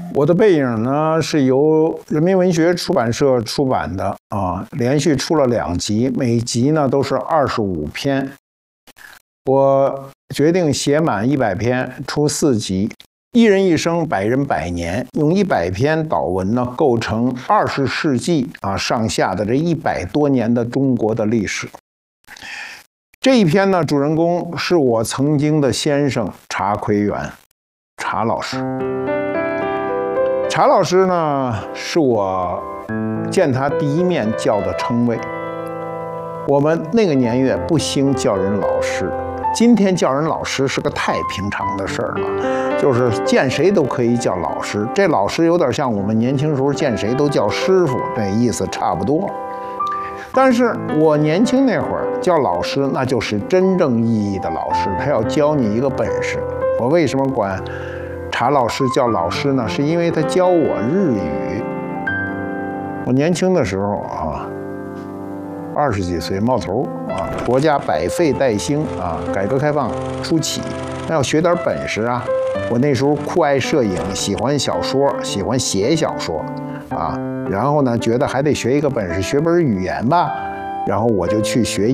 我的背影呢是由人民文学出版社出版的啊，连续出了2集，每集呢都是25篇。我决定写满100篇，出4集。一人一生，百人百年，用100篇导文呢，构成20世纪上下的这100多年的中国的历史。这一篇呢，主人公是我曾经的先生查奎元，查老师。查老师呢，是我见他第一面叫的称谓。我们那个年月不兴叫人老师，今天叫人老师是个太平常的事儿了，就是见谁都可以叫老师。这老师有点像我们年轻时候见谁都叫师傅，这意思差不多。但是我年轻那会儿叫老师，那就是真正意义的老师，他要教你一个本事。我为什么管查老师叫老师呢？是因为他教我日语。我年轻的时候20几岁冒头国家百废待兴改革开放初期，那要学点本事啊。我那时候酷爱摄影，喜欢小说，喜欢写小说然后呢，觉得还得学一个本事，学本语言吧。然后我就去学